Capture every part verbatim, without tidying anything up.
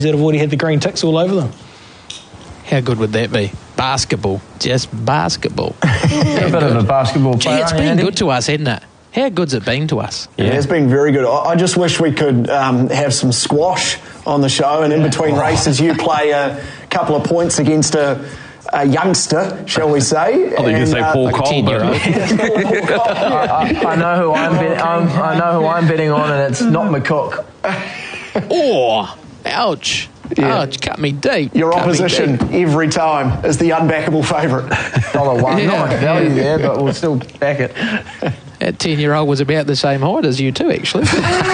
that have already had the green ticks all over them. How good would that be? Basketball. Just basketball. A bit of a basketball player. Gee, it's been good to us, hasn't it? How good's it been to us? Yeah, yeah, it's been very good. I just wish we could um, have some squash on the show, and in between oh. races you play a couple of points against a, a youngster, shall we say. I thought you could say uh, Paul like Cole, but I, I know who I'm, bet- I'm I know who I'm betting on, and it's not McCook. Oh, ouch. Yeah. Ouch, cut me deep. Your cut opposition deep. every time is the unbackable favourite. Dollar one, yeah. not much value there, but we'll still back it. That ten-year-old was about the same height as you too, actually. We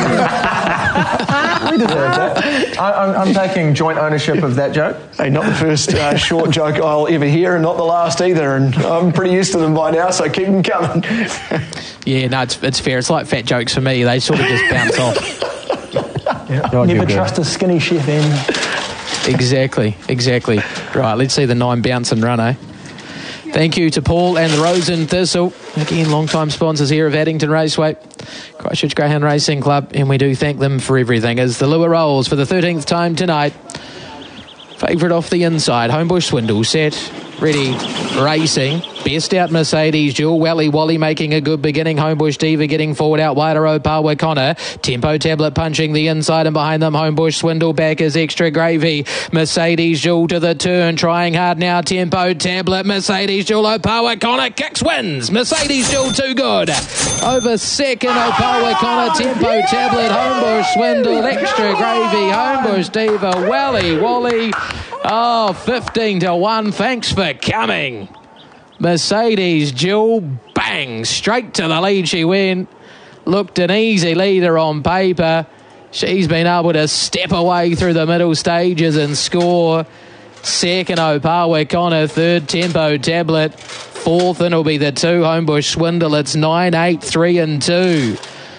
deserve that. I, I'm, I'm taking joint ownership of that joke. Hey, not the first uh, short joke I'll ever hear, and not the last either, and I'm pretty used to them by now, so keep them coming. Yeah, no, it's, it's fair. It's like fat jokes for me. They sort of just bounce off. Yep. Never trust a skinny chef, Andy. Exactly, exactly. Right, let's see the nine bounce and run, eh? Thank you to Paul and the Rosen Thistle. Again, long-time sponsors here of Addington Raceway, Christchurch Greyhound Racing Club, and we do thank them for everything. As the lure rolls for the thirteenth time tonight, favourite off the inside, Homebush Swindle, set, ready, racing. Best out Mercedes, Jewel Wally Wally making a good beginning. Homebush Diva getting forward out wider. Opawa Connor. Tempo Tablet punching the inside, and behind them Homebush Swindle back is Extra Gravy. Mercedes Jewel to the turn, trying hard now. Tempo Tablet, Mercedes Jewel, Opawa Connor kicks, wins. Mercedes Jewel too good. Over second, Opawa Connor, Tempo Tablet, Homebush Swindle, Extra Gravy, Homebush Diva, Wally Wally. Oh, fifteen to one. Thanks for coming. Mercedes Jewel, bang, straight to the lead she went. Looked an easy leader on paper. She's been able to step away through the middle stages and score. Second, Opawa Connor. Third, Tempo Tablet. Fourth, and it'll be the two, Homebush Swindle. It's nine, eight, three and two.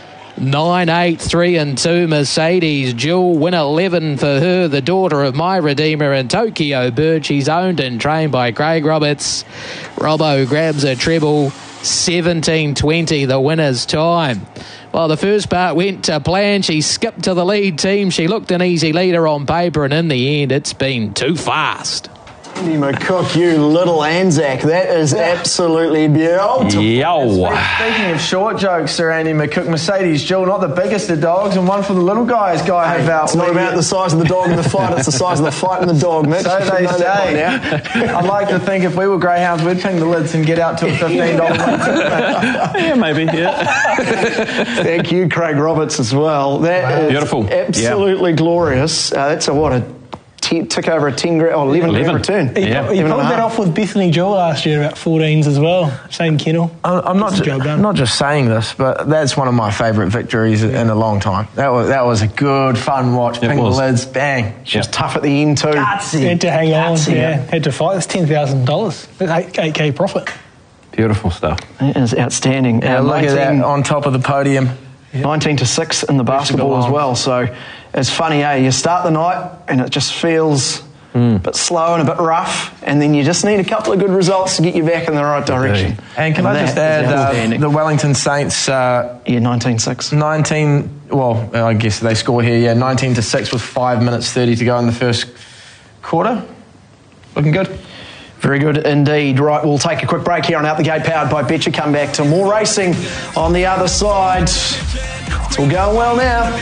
nine, eight, three and two, Mercedes Jewel. Win eleven for her, the daughter of My Redeemer and Tokyo Bird. She's owned and trained by Craig Roberts. Robbo grabs a treble, seventeen twenty, the winner's time. Well, the first part went to plan. She skipped to the lead team. She looked an easy leader on paper, and in the end, it's been too fast. Andy McCook, you little Anzac. That is absolutely beautiful. Yo. Speaking of short jokes, Sir Andy McCook, Mercedes Jewel, not the biggest of dogs, and one for the little guys, Guy Hey, Havel. It's not about the size of the dog in the fight, it's the size of the fight in the dog, Mitch. So they say. I'd like to think if we were greyhounds, we'd ping the lids and get out to a fifteen dollars. Yeah, maybe, yeah. Thank you, Craig Roberts, as well. That wow. is beautiful. Absolutely yeah. glorious. Uh, that's a, what, a T- took over a ten grand, oh, eleven, eleven. Grand return. He, yeah. he pulled that off with Bethany Jewel last year, about fourteens as well. Same kennel. I'm not, ju- not just saying this, but that's one of my favourite victories yeah. in a long time. That was that was a good, fun watch. Ping the lids, bang. She was yeah. tough at the end too. Gutsy. Had to hang Gutsy. on, yeah. Had to fight. That's ten thousand dollars. That's eight K profit. Beautiful stuff. It is outstanding. Yeah, uh, look at that on top of the podium. Yeah. nineteen to six in the basketball as well. So it's funny, eh? You start the night and it just feels mm. a bit slow and a bit rough, and then you just need a couple of good results to get you back in the right direction. And can and I just add uh, the Wellington Saints? Uh, yeah, nineteen six. nineteen. Well, I guess they score here. Yeah, nineteen to six with five minutes thirty to go in the first quarter. Looking good. Very good indeed. Right, we'll take a quick break here on Out the Gate, powered by Betcha. Come back to more racing on the other side. It's all going well now.